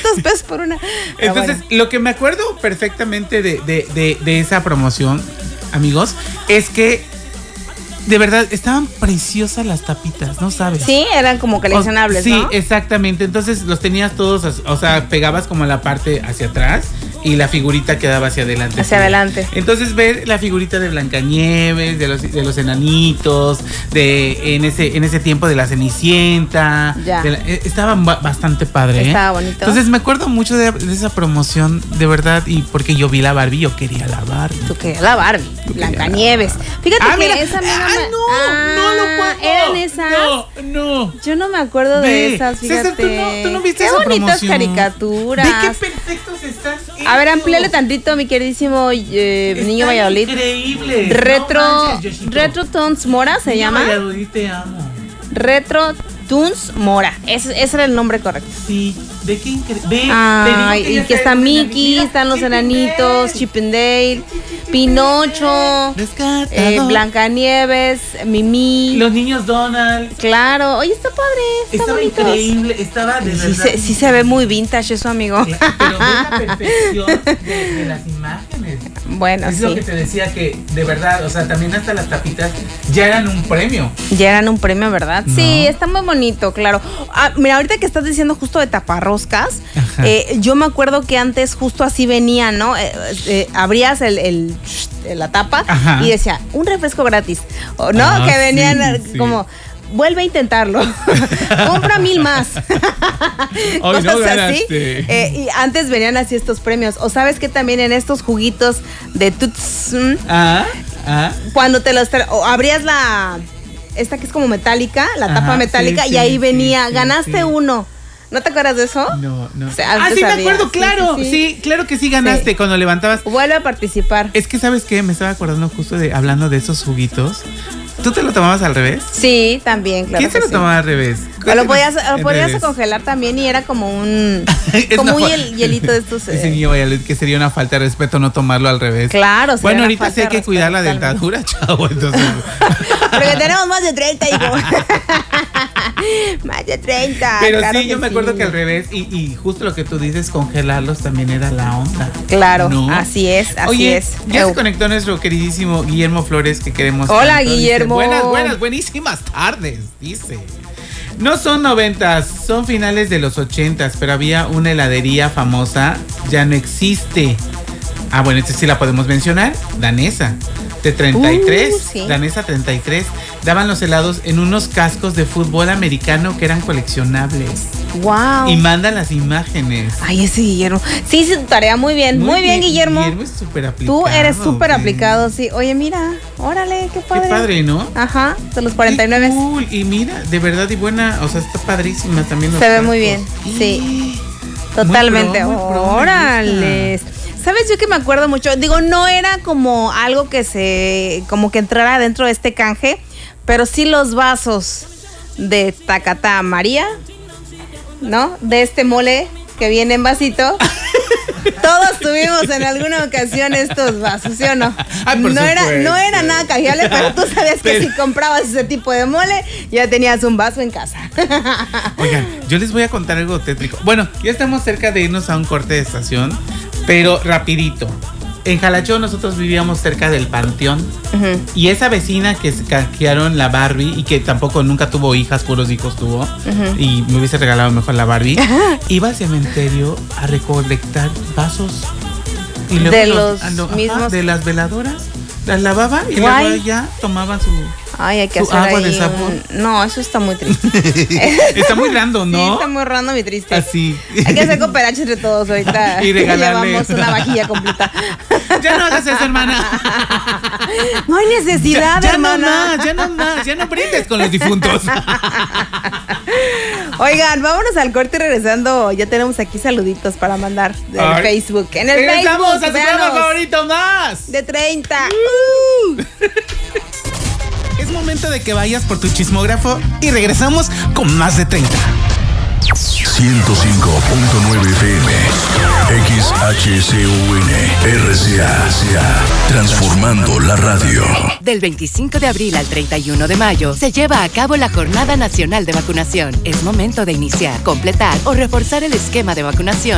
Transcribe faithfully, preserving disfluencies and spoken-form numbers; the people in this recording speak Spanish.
quinientos pesos por una. Pero Entonces, bueno. lo que me acuerdo perfectamente de, de, de, de esa promoción, amigos, es que de verdad estaban preciosas las tapitas, ¿no sabes? Sí, eran como coleccionables, o, sí, ¿no? Sí, exactamente. Entonces los tenías todos, o sea, pegabas como la parte hacia atrás y la figurita quedaba hacia adelante. Hacia sí. adelante. Entonces ver la figurita de Blancanieves, de los, de los enanitos, de en ese en ese tiempo de la Cenicienta. Ya. De la, estaba ba- bastante padre. Estaba ¿eh? bonito. Entonces me acuerdo mucho de, de esa promoción, de verdad, y porque yo vi la Barbie, yo quería la Barbie. Tú querías la Barbie, Tú Blancanieves. querías- Fíjate Ah, que mira. esa misma. Ah, no, Ah, no lo cuento. ¿Eran esas? No, no. Yo no me acuerdo Ve, de esas, César, fíjate. ¿tú no, tú no viste Qué esa bonitas promoción? caricaturas. Ve qué perfectos están. A ver, hechos. amplíale tantito, mi queridísimo eh, Están niño Valladolid. Increíbles. Retro, No manches, Yoshito. Retro Toons Mora se Niño llama. Valladolid, te amo. Retro Toons Mora. Ese, ese era el nombre correcto. Sí, ve qué increíble. Ay, y que está Mickey, están los enanitos, Chip and Dale, Pinocho, eh, Blancanieves, Mimi. Los niños Donald. Claro, oye, está padre, está Estaba bonito. increíble, estaba de Sí verdad. se, sí se ve muy vintage eso, amigo. Claro, pero ve la perfección de, de las imágenes. Bueno, Es sí. lo que te decía que, de verdad, o sea, también hasta las tapitas ya eran un premio. Ya eran un premio, ¿verdad? No. Sí, está muy bonito, claro. Ah, mira, ahorita que estás diciendo justo de taparroscas, Ajá. eh, yo me acuerdo que antes justo así venía, ¿no? Eh, eh, abrías el, el- la tapa Ajá. y decía, un refresco gratis, o, ¿no? Ah, que venían sí, eh, sí. como... Vuelve a intentarlo. Compra mil más. Hoy Cosas no así. ganaste. Eh, y antes venían así estos premios. O sabes que también en estos juguitos de Tuts, mm, Ah, ah. cuando te los tra- o abrías la esta que es como metálica, la Ajá, tapa metálica, sí, y sí, ahí sí, venía, sí, ganaste sí. uno. ¿No te acuerdas de eso? No, no. O sea, ah, antes sí, me había. acuerdo, Sí, claro. sí, Sí, sí. claro que sí ganaste Sí. cuando levantabas. Vuelve a participar. Es que, ¿sabes qué? Me estaba acordando justo de hablando de esos juguitos. ¿Tú te lo tomabas al revés? Sí, también, claro. ¿Quién se que lo sí. tomaba al revés? O lo podías, lo En podías redes. congelar también y era como un Es como un una fa- hiel- hielito de estos. Ese eh, niño Valladolid, que sería una falta de respeto no tomarlo al revés. Claro, sería Bueno, una ahorita falta sí hay de que respeto, cuidar la totalmente. dentadura, chavo. Entonces, Porque tenemos más de treinta, hijo. Más de treinta. pero claro sí, yo me acuerdo que al revés, y, y justo lo que tú dices, congelarlos también era la onda. Claro, ¿No? así es, así Oye, es. ya Eu. se conectó nuestro queridísimo Guillermo Flores, que queremos. Hola, tanto. Dice, Guillermo. buenas, buenas, buenísimas tardes, dice. No son noventas, son finales de los ochentas, pero había una heladería famosa, ya no existe. Ah, bueno, esta sí la podemos mencionar, danesa. De treinta y tres, Uh, sí. danesa treinta y tres. Daban los helados en unos cascos de fútbol americano que eran coleccionables. Wow. Y mandan las imágenes. Ay, ese Guillermo. Sí, hizo tu tarea muy bien. Muy, bien, Guillermo. Guillermo es súper aplicado. Tú eres súper güey. aplicado, sí. Oye, mira, órale, qué padre. Qué padre, ¿no? Ajá, de los cuarenta y nueve. Qué cool. Y mira, de verdad y buena, o sea, está padrísima también. los Se ve muy cascos. bien, sí. Totalmente. Muy pro, muy pro, me Órale. ¿Sabes yo que me acuerdo mucho? Digo, no era como algo que se, como que entrara dentro de este canje, pero sí los vasos de Tacatá María, ¿no? De este mole que viene en vasito. Todos tuvimos en alguna ocasión estos vasos, ¿sí o no? Ay, por no, era, supuesto. no era nada canjeable, pero tú sabías que Pero- si comprabas ese tipo de mole, ya tenías un vaso en casa. Oigan, yo les voy a contar algo tétrico. Bueno, ya estamos cerca de irnos a un corte de estación, pero rapidito. En Jalachó nosotros vivíamos cerca del Panteón. Ujú. Y esa vecina que se canjearon la Barbie y que tampoco nunca tuvo hijas, puros hijos tuvo, y me hubiese regalado mejor la Barbie, iba al cementerio a recolectar vasos. Y De los- los a lo- ajá, mismos- de las veladoras, las lavaba y Guay. luego ya tomaban su... Ay, hay que Su hacer agua ahí de un- sabor. No, eso está muy triste. Está muy random, Sí, ¿no? está muy random y triste. Así. Hay que hacer cooperacha entre todos ahorita. Y regalarle. Llevamos una vajilla completa. Ya no hagas eso, hermana. No hay necesidad, ya, ya hermana. no más, ya no más, ya no brindes con los difuntos. Oigan, vámonos al corte y regresando. Ya tenemos aquí saluditos para mandar del Ay. Facebook. En el Regresamos Facebook, a su programa véanos. favorito más. De treinta. Uh. Es momento de que vayas por tu chismógrafo y regresamos con más de treinta. ciento cinco punto nueve F M, X H C U N, R C A, transformando la radio. Del veinticinco de abril al treinta y uno de mayo se lleva a cabo la Jornada Nacional de Vacunación. Es momento de iniciar, completar o reforzar el esquema de vacunación